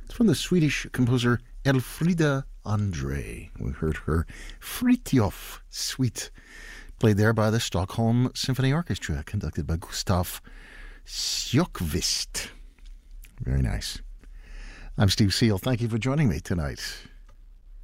It's from the Swedish composer Elfrida Andre. We heard her Fritjof Suite, played there by the Stockholm Symphony Orchestra, conducted by Gustav Sjökvist. Very nice. I'm Steve Seal. Thank you for joining me tonight.